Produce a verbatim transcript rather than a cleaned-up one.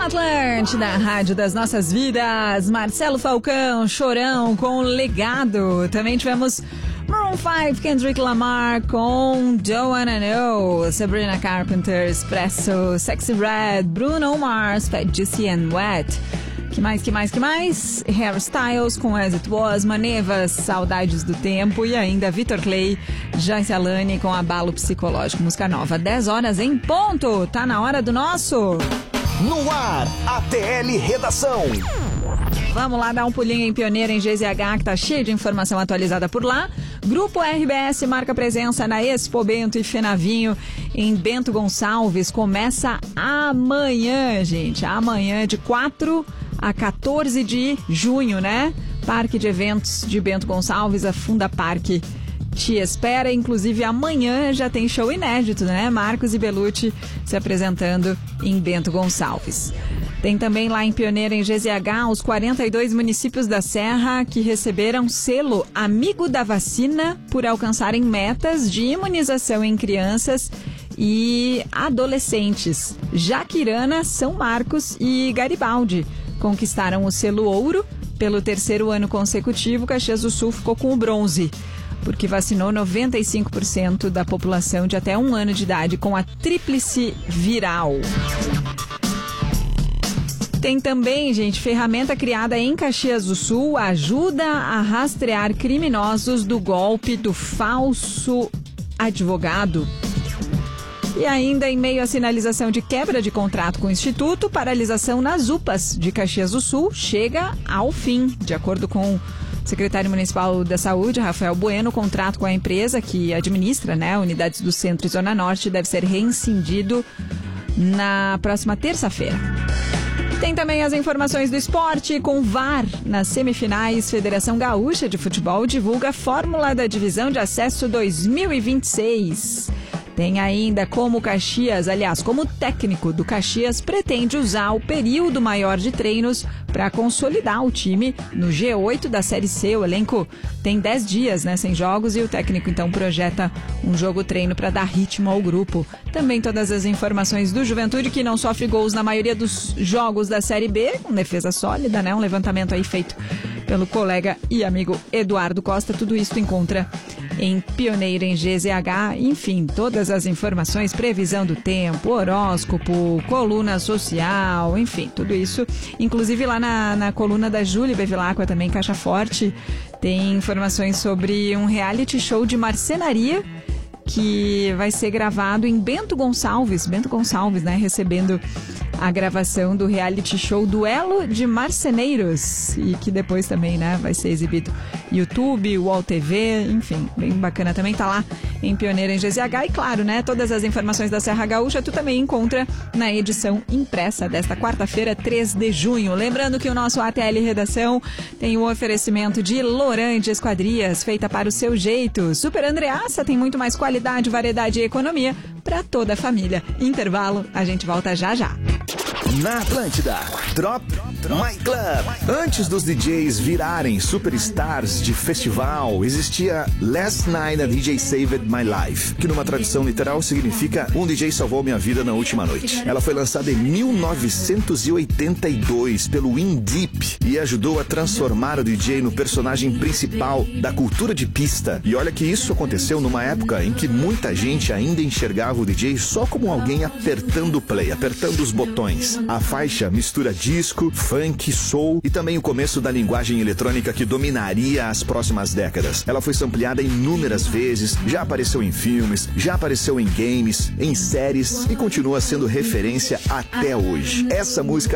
Atlântida, rádio das nossas vidas. Marcelo Falcão, Chorão com Legado. Também tivemos Maroon five, Kendrick Lamar com Don't Wanna Know, Sabrina Carpenter, Expresso, Sexy Red, Bruno Mars, Fat Juicy and Wet. Que mais, que mais, que mais? Harry Styles com As It Was, Maneva, Saudades do Tempo e ainda Vitor Clay, Joyce Alane com Abalo Psicológico, música nova. dez horas em ponto, tá na hora do nosso... No ar, A T L Redação. Vamos lá dar um pulinho em Pioneira, em G Z H, que tá cheio de informação atualizada por lá. Grupo R B S marca presença na Expo Bento e Fenavinho em Bento Gonçalves. Começa amanhã, gente. Amanhã, de quatro a quatorze de junho, né? Parque de Eventos de Bento Gonçalves, a Funda Parque te espera. Inclusive amanhã já tem show inédito, né? Marcos e Belucci se apresentando em Bento Gonçalves. Tem também lá em Pioneira, em G Z H, os quarenta e dois municípios da Serra que receberam selo Amigo da Vacina por alcançarem metas de imunização em crianças e adolescentes. Jaquirana, São Marcos e Garibaldi conquistaram o selo ouro. Pelo terceiro ano consecutivo, Caxias do Sul ficou com o bronze, porque vacinou noventa e cinco por cento da população de até um ano de idade com a tríplice viral. Tem também, gente, ferramenta criada em Caxias do Sul, ajuda a rastrear criminosos do golpe do falso advogado. E ainda em meio à sinalização de quebra de contrato com o Instituto, paralisação nas U P As de Caxias do Sul chega ao fim. De acordo com o secretário municipal da Saúde, Rafael Bueno, o contrato com a empresa que administra, né, unidades do Centro e Zona Norte deve ser rescindido na próxima terça-feira. Tem também as informações do esporte com V A R nas semifinais. Federação Gaúcha de Futebol divulga a fórmula da divisão de acesso dois mil e vinte e seis. Tem ainda como Caxias, aliás, como o técnico do Caxias pretende usar o período maior de treinos para consolidar o time no G oito da Série C. O elenco tem dez dias, né, sem jogos, e o técnico então projeta um jogo-treino para dar ritmo ao grupo. Também todas as informações do Juventude, que não sofre gols na maioria dos jogos da Série B, com defesa sólida, né, um levantamento aí feito pelo colega e amigo Eduardo Costa. Tudo isso tu encontra em Pioneira, em G Z H, enfim, todas as informações, previsão do tempo, horóscopo, coluna social, enfim, tudo isso. Inclusive lá na, na coluna da Júlia Bevilacqua também, Caixa Forte, tem informações sobre um reality show de marcenaria que vai ser gravado em Bento Gonçalves, Bento Gonçalves, né, recebendo a gravação do reality show Duelo de Marceneiros, e que depois também, né, vai ser exibido YouTube, U O L T V, enfim, bem bacana também, tá lá em Pioneira, em G Z H. E claro, né, todas as informações da Serra Gaúcha tu também encontra na edição impressa desta quarta-feira, três de junho. Lembrando que o nosso A T L Redação tem o oferecimento de Lorande Esquadrias, feita para o seu jeito. Super Andreassa tem muito mais qualidade, variedade e economia para toda a família. Intervalo, a gente volta já já. Na Atlântida, Drop My Club. Antes dos D Js virarem superstars de festival, existia Last Night a D J Saved My Life, que numa tradução literal significa um D J salvou minha vida na última noite. Ela foi lançada em mil novecentos e oitenta e dois pelo In Deep e ajudou a transformar o D J no personagem principal da cultura de pista. E olha que isso aconteceu numa época em que muita gente ainda enxergava o D J só como alguém apertando o play, apertando os botões. A faixa mistura disco, funk, soul e também o começo da linguagem eletrônica que dominaria as próximas décadas. Ela foi sampleada inúmeras vezes, já apareceu em filmes, já apareceu em games, em séries e continua sendo referência até hoje. Essa música